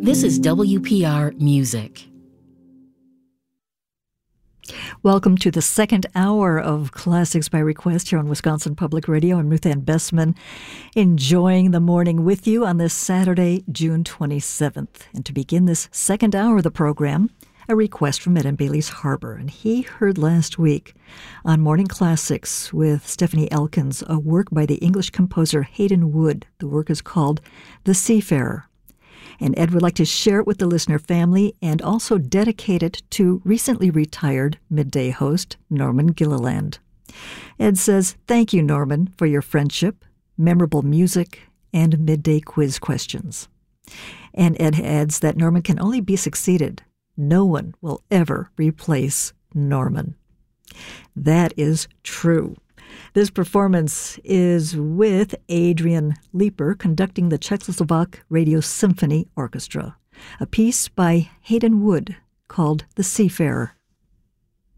This is WPR Music. Welcome to the second hour of Classics by Request here on Wisconsin Public Radio. I'm Ruth Ann Bessman, enjoying the morning with you on this Saturday, June 27th. And to begin this second hour of the program, a request from Ed and Bailey's Harbor. And he heard last week on Morning Classics with Stephanie Elkins a work by the English composer Hayden Wood. The work is called The Seafarer. And Ed would like to share it with the listener family and also dedicate it to recently retired midday host Norman Gilliland. Ed says, "Thank you, Norman, for your friendship, memorable music, and midday quiz questions." And Ed adds that Norman can only be succeeded. No one will ever replace Norman. That is true. This performance is with Adrian Leeper conducting the Czechoslovak Radio Symphony Orchestra, a piece by Hayden Wood called The Seafarer.